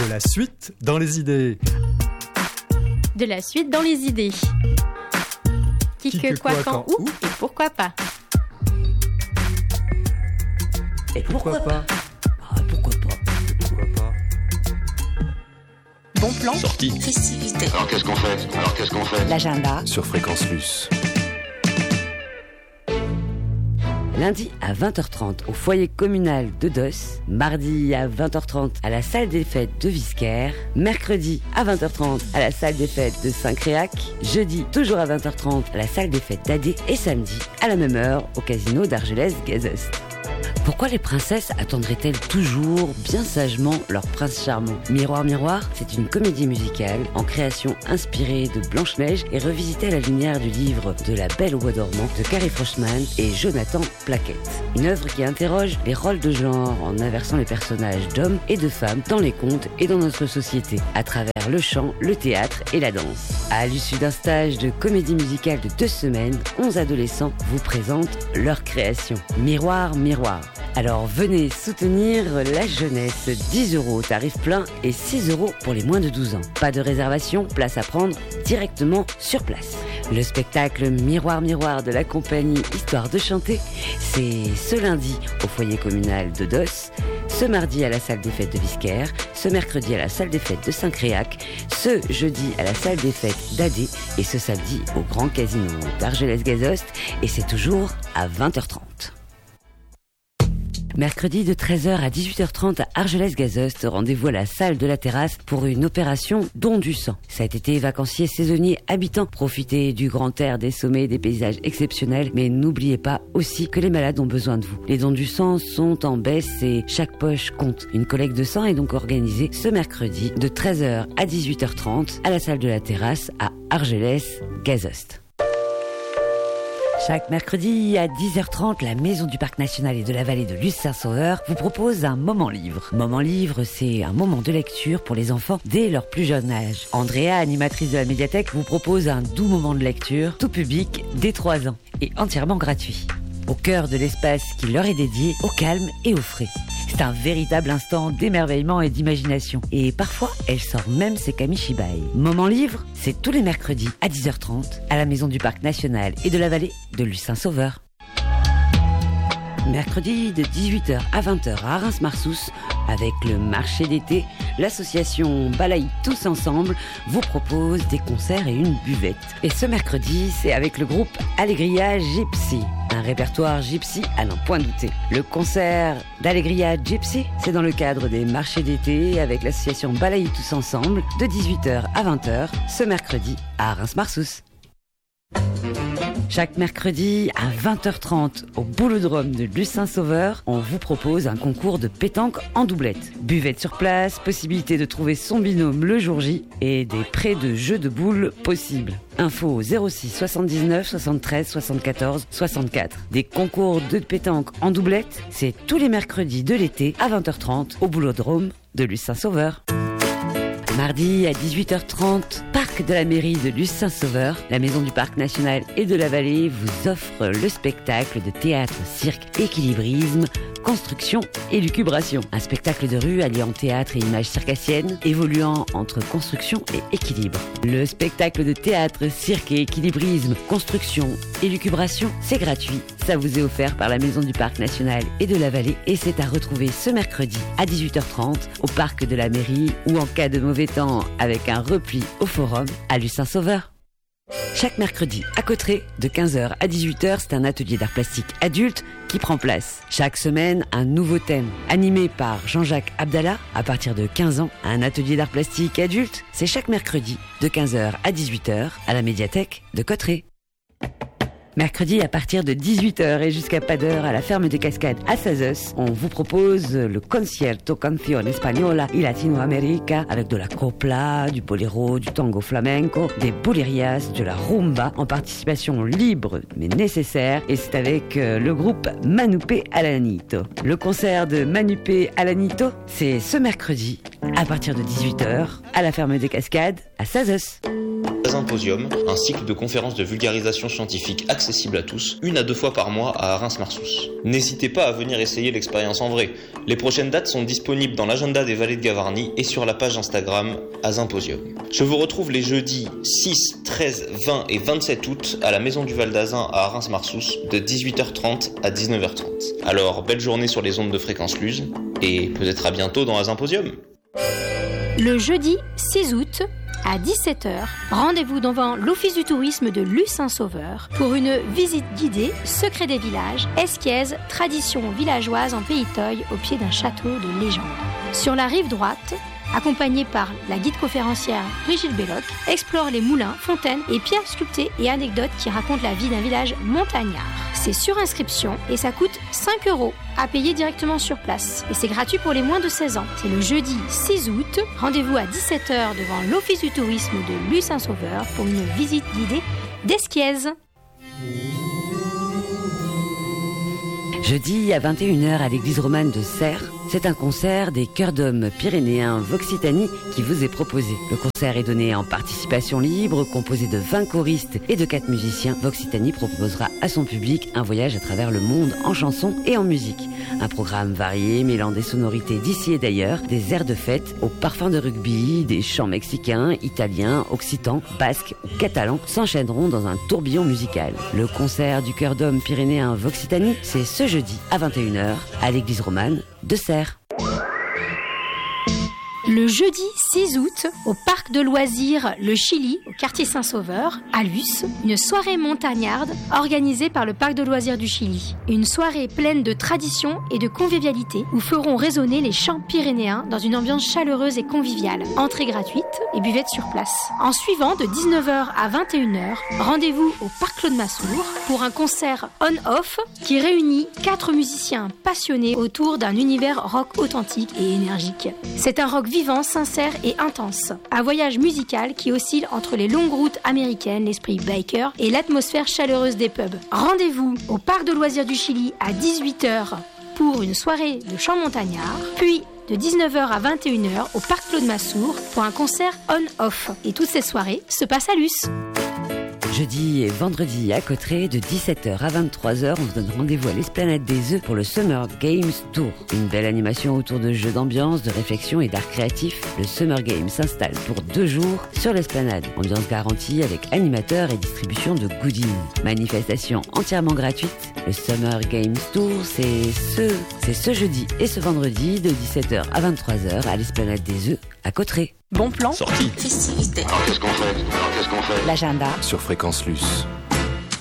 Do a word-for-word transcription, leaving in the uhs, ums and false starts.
De la suite dans les idées. De la suite dans les idées. Qui, Qui que, que, quoi, quoi, quand, quand, où où et pourquoi pas. Et pourquoi, Pourquoi pas ah, Pourquoi pas Pourquoi pas? Bon plan. Sortie. Festivité. Alors qu'est-ce qu'on fait Alors qu'est-ce qu'on fait L'agenda. Sur Fréquence Luce. Lundi à vingt heures trente au foyer communal de Dos, mardi à vingt heures trente à la salle des fêtes de Visquère, mercredi à vingt heures trente à la salle des fêtes de Saint-Créac, jeudi toujours à vingt heures trente à la salle des fêtes d'Adé et samedi à la même heure au casino d'Argelès-Gazost. Pourquoi les princesses attendraient-elles toujours bien sagement leur prince charmant ? Miroir, miroir, c'est une comédie musicale en création inspirée de Blanche-Neige et revisitée à la lumière du livre de La Belle au bois dormant de Carrie Froschman et Jonathan Plaquette. Une œuvre qui interroge les rôles de genre en inversant les personnages d'hommes et de femmes dans les contes et dans notre société, à travers le chant, le théâtre et la danse. À l'issue d'un stage de comédie musicale de deux semaines, onze adolescents vous présentent leur création. Miroir, miroir. Alors venez soutenir la jeunesse, dix euros au tarif plein et six euros pour les moins de douze ans. Pas de réservation, place à prendre directement sur place. Le spectacle Miroir Miroir de la compagnie Histoire de chanter, c'est ce lundi au foyer communal de Dos, ce mardi à la salle des fêtes de Visquère, ce mercredi à la salle des fêtes de Saint-Créac, ce jeudi à la salle des fêtes d'Adé et ce samedi au grand casino d'Argelès-Gazost et c'est toujours à vingt heures trente. Mercredi de treize heures à dix-huit heures trente à Argelès-Gazost, rendez-vous à la salle de la terrasse pour une opération don du sang. Cet été, vacanciers, saisonniers, habitants, profitez du grand air, des sommets, des paysages exceptionnels, mais n'oubliez pas aussi que les malades ont besoin de vous. Les dons du sang sont en baisse et chaque poche compte. Une collecte de sang est donc organisée ce mercredi de treize heures à dix-huit heures trente à la salle de la terrasse à Argelès-Gazost. Chaque mercredi à dix heures trente, la Maison du Parc National et de la Vallée de Luce-Saint-Sauveur vous propose un moment livre. Moment livre, c'est un moment de lecture pour les enfants dès leur plus jeune âge. Andrea, animatrice de la médiathèque, vous propose un doux moment de lecture, tout public, dès trois ans, et entièrement gratuit. Au cœur de l'espace qui leur est dédié, au calme et au frais. C'est un véritable instant d'émerveillement et d'imagination. Et parfois, elle sort même ses kamishibai. Moment livre, c'est tous les mercredis à dix heures trente à la Maison du Parc National et de la Vallée de Luce-Saint-Sauveur. Mercredi de dix-huit heures à vingt heures à Reims-Marsous, avec le marché d'été, l'association Balaye Tous Ensemble vous propose des concerts et une buvette. Et ce mercredi, c'est avec le groupe Allegria Gypsy. Un répertoire gypsy à n'en point douter. Le concert d'Allegria Gypsy, c'est dans le cadre des marchés d'été avec l'association Balaye Tous Ensemble de dix-huit heures à vingt heures ce mercredi à Reims-Marsous. Chaque mercredi à vingt heures trente au Boulodrome de Luce-Saint-Sauveur, on vous propose un concours de pétanque en doublette. Buvette sur place, possibilité de trouver son binôme le jour J et des prêts de jeux de boules possibles. Info au zéro six soixante-dix-neuf soixante-treize soixante-quatorze soixante-quatre. Des concours de pétanque en doublette, c'est tous les mercredis de l'été à vingt heures trente au Boulodrome de Luce-Saint-Sauveur. Mardi à dix-huit heures trente, parc de la mairie de Luce-Saint-Sauveur, la Maison du Parc National et de la Vallée vous offre le spectacle de théâtre, cirque, équilibrisme, construction et lucubration. Un spectacle de rue alliant théâtre et images circassiennes, évoluant entre construction et équilibre. Le spectacle de théâtre, cirque et équilibrisme, construction et lucubration, c'est gratuit. Ça vous est offert par la Maison du Parc National et de la Vallée et c'est à retrouver ce mercredi à dix-huit heures trente au parc de la mairie ou en cas de mauvais temps avec un repli au forum à Luce-Saint-Sauveur. Chaque mercredi à Cauterets, de quinze heures à dix-huit heures, c'est un atelier d'art plastique adulte qui prend place. Chaque semaine, un nouveau thème. Animé par Jean-Jacques Abdallah, à partir de quinze ans, un atelier d'art plastique adulte, c'est chaque mercredi, de quinze heures à dix-huit heures, à la médiathèque de Cauterets. Mercredi, à partir de dix-huit heures et jusqu'à pas d'heure, à la ferme des Cascades à Sazos, on vous propose le Concierto Canción Española y Latinoamérica avec de la copla, du boléro, du tango flamenco, des bolerias, de la rumba en participation libre mais nécessaire et c'est avec euh, le groupe Manupé Alanito. Le concert de Manupé Alanito, c'est ce mercredi à partir de dix-huit heures à la ferme des Cascades à Sazos. Symposium, un cycle de conférences de vulgarisation scientifique accessible à tous, une à deux fois par mois à Reims-Marsous. N'hésitez pas à venir essayer l'expérience en vrai. Les prochaines dates sont disponibles dans l'agenda des Vallées de Gavarnie et sur la page Instagram Symposium. Je vous retrouve les jeudis six, treize, vingt et vingt-sept août à la Maison du Val d'Azun à Reims-Marsous de dix-huit heures trente à dix-neuf heures trente. Alors, belle journée sur les ondes de Fréquence Luz et peut-être à bientôt dans Symposium. Le jeudi six août, à dix-sept heures, rendez-vous devant l'Office du tourisme de Luce-Saint-Sauveur pour une visite guidée Secret des villages, Esquiez, tradition villageoise en Pays Toy au pied d'un château de légende. Sur la rive droite, accompagnée par la guide conférencière Brigitte Belloc, explore les moulins, fontaines et pierres sculptées et anecdotes qui racontent la vie d'un village montagnard. C'est sur inscription et ça coûte cinq euros à payer directement sur place. Et c'est gratuit pour les moins de seize ans. C'est le jeudi six août. Rendez-vous à dix-sept heures devant l'Office du tourisme de Luce-Saint-Sauveur pour une visite guidée d'Esquiez. Jeudi à vingt et une heures à l'église romane de Serres, c'est un concert des chœurs d'hommes pyrénéens Voxitanie qui vous est proposé. Le concert est donné en participation libre, composé de vingt choristes et de quatre musiciens. Voxitanie proposera à son public un voyage à travers le monde en chansons et en musique. Un programme varié mêlant des sonorités d'ici et d'ailleurs, des airs de fête au parfum de rugby, des chants mexicains, italiens, occitans, basques ou catalans s'enchaîneront dans un tourbillon musical. Le concert du chœur d'hommes pyrénéens Voxitanie, c'est ce jeudi à vingt et une heures à l'église romane de Serres. Le jeudi six août, au parc de loisirs Le Chili, au quartier Saint-Sauveur, à Luce, une soirée montagnarde organisée par le parc de loisirs du Chili. Une soirée pleine de traditions et de convivialité où feront résonner les chants pyrénéens dans une ambiance chaleureuse et conviviale. Entrée gratuite et buvette sur place. En suivant, de dix-neuf heures à vingt et une heures, rendez-vous au parc Claude Massour pour un concert on-off qui réunit quatre musiciens passionnés autour d'un univers rock authentique et énergique. C'est un rock vivant, sincère et intense. Un voyage musical qui oscille entre les longues routes américaines, l'esprit biker et l'atmosphère chaleureuse des pubs. Rendez-vous au parc de loisirs du Chili à dix-huit heures pour une soirée de chants montagnards, puis de dix-neuf heures à vingt et une heures au parc Claude Massour pour un concert on-off. Et toutes ces soirées se passent à Luce. Jeudi et vendredi à Cauterets, de dix-sept heures à vingt-trois heures, on se donne rendez-vous à l'Esplanade des Œufs pour le Summer Games Tour. Une belle animation autour de jeux d'ambiance, de réflexion et d'art créatif. Le Summer Games s'installe pour deux jours sur l'Esplanade. Ambiance garantie avec animateurs et distribution de goodies. Manifestation entièrement gratuite. Le Summer Games Tour, c'est ce, c'est ce jeudi et ce vendredi de dix-sept heures à vingt-trois heures à l'Esplanade des Œufs à Cauterets. Bon plan. Sortie. Alors qu'est-ce qu'on fait Alors qu'est-ce qu'on fait L'agenda sur Fréquence Luz.